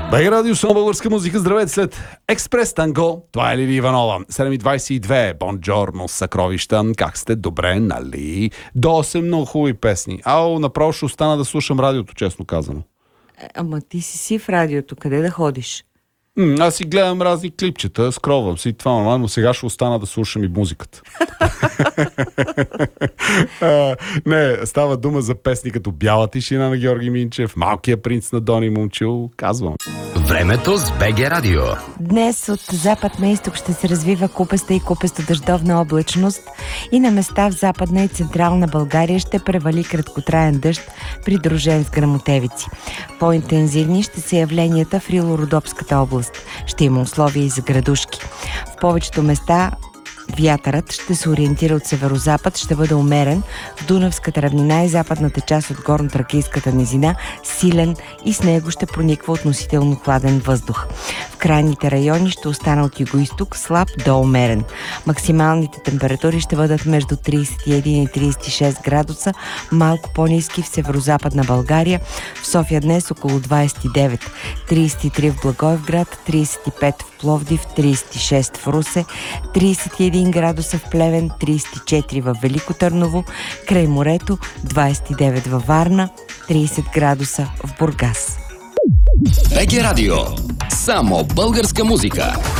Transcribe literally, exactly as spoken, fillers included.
БГ Радио, само българска музика. Здравейте след Експрес Танго. Това е Лили Иванова. седем и двайсет и две. Бонджорно, съкровища. Как сте? Добре, нали? До осем много хубави песни. Ау, направо ще остана да слушам радиото, честно казано. Ама ти си си в радиото. Къде да ходиш? М, аз си гледам разни клипчета, скровам си това нормално, но сега ще остана да слушам и музиката. а, не, става дума за песни като Бяла тишина на Георги Минчев, Малкия принц на Дони Момчил, казвам. Времето с БГ Радио. Днес от запад на изток ще се развива купеста и купесто-дъждовна облачност и на места в западна и централна България ще превали краткотраен дъжд, придружен с гръмотевици. По-интензивни ще са явленията в Рило-Родопската област. Ще има условия и за градушки. В повечето места вятърът ще се ориентира от северозапад, ще бъде умерен в Дунавската равнина и западната част от горно-тракийската низина, силен и с него ще прониква относително хладен въздух. В крайните райони ще остана от юго-исток слаб до умерен. Максималните температури ще бъдат между трийсет и един и трийсет и шест градуса, малко по-ниски в северозападна България. В София днес около двайсет и девет, трийсет и три в Благоевград, трийсет и пет в Пловдив, трийсет и шест в Русе, трийсет и един градуса в Плевен, трийсет и четири в Велико Търново, край морето, двайсет и девет във Варна, трийсет градуса в Бургас. БГ Радио. Само българска музика.